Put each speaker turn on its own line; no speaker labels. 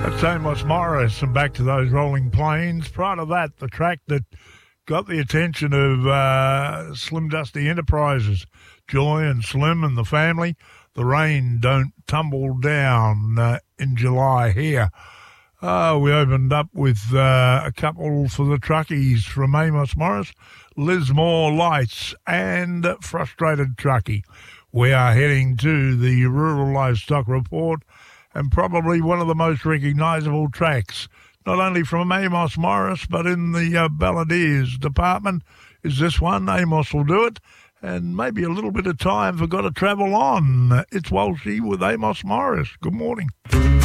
That's Amos Morris, and back to those Rolling Plains. Prior to that, the track that got the attention of Slim Dusty Enterprises, Joy and Slim and the family. The rain don't tumble down in July here. We opened up with a couple for the truckies from Amos Morris, Lismore Lights and Frustrated Truckie. We are heading to the Rural Livestock Report, and probably one of the most recognisable tracks, not only from Amos Morris, but in the Balladeers department, is this one. Amos will do it, and maybe a little bit of time for Got to Travel On. It's Walshy with Amos Morris. Good morning.